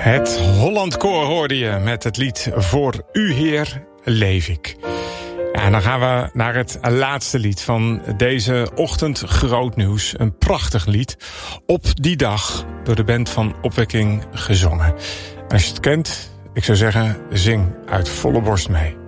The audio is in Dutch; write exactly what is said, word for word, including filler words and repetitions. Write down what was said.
Het Holland Koor hoorde je met het lied Voor U Heer leef ik. En dan gaan we naar het laatste lied van deze ochtend Groot Nieuws. Een prachtig lied. Op die dag door de band van Opwekking gezongen. En als je het kent, ik zou zeggen, zing uit volle borst mee.